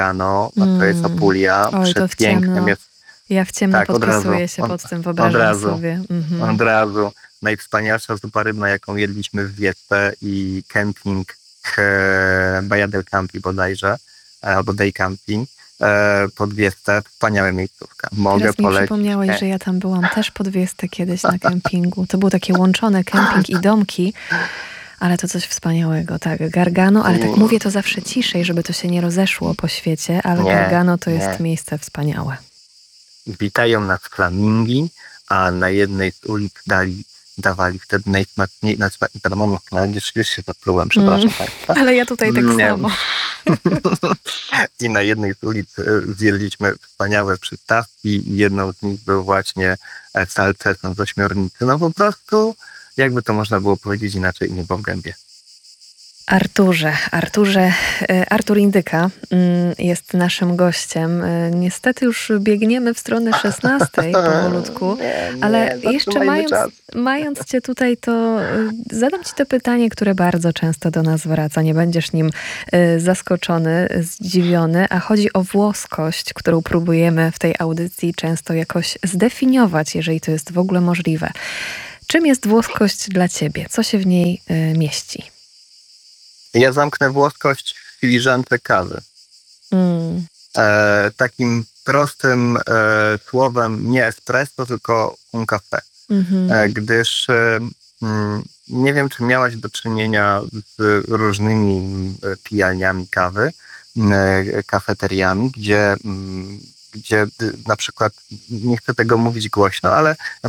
Gargano, a to jest Apulia. Oj, to w ciemno. Ja w ciemno podpisuję się pod tym, wyobrażam sobie. Od razu. Najwspanialsza zupa rybna, jaką jedliśmy w Wietce i kemping Baja del Campi bodajże, albo Day Camping pod Wietce. Wspaniałe miejscówka. Mogę Teraz mi polecić. Przypomniałeś, że ja tam byłam też pod Wietce kiedyś na kempingu. To było takie łączone kemping i domki. Ale to coś wspaniałego, tak. Gargano, ale tak mówię to zawsze ciszej, żeby to się nie rozeszło po świecie, ale Gargano to jest miejsce wspaniałe. Witają nas flamingi, a na jednej z ulic dawali wtedy najsmaczniej, już się zaplułem, przepraszam Państwa. Ale ja tutaj tak samo. I na jednej z ulic zjedliśmy wspaniałe przystawki. Jedną z nich był właśnie salceson z ośmiornicy. No po prostu, jakby to można było powiedzieć inaczej, niebo w gębie. Artur Indyka jest naszym gościem. Niestety już biegniemy w stronę 16 powolutku, ale jeszcze mając Cię tutaj, to zadam Ci to pytanie, które bardzo często do nas wraca. Nie będziesz nim zaskoczony, zdziwiony, a chodzi o włoskość, którą próbujemy w tej audycji często jakoś zdefiniować, jeżeli to jest w ogóle możliwe. Czym jest włoskość dla Ciebie? Co się w niej mieści? Ja zamknę włoskość w filiżance kawy. Takim prostym słowem nie espresso, tylko un café. Gdyż nie wiem, czy miałaś do czynienia z różnymi pijalniami kawy, kafeteriami, gdzie na przykład, nie chcę tego mówić głośno, ale na